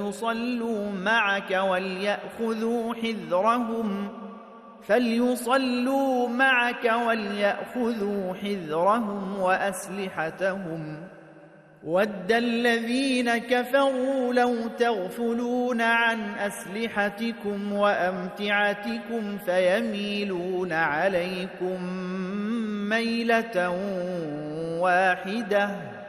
فليصلوا معك وليأخذوا حذرهم وأسلحتهم ود الذين كفروا لو تغفلون عن أسلحتكم وأمتعتكم فيميلون عليكم ميلة واحدة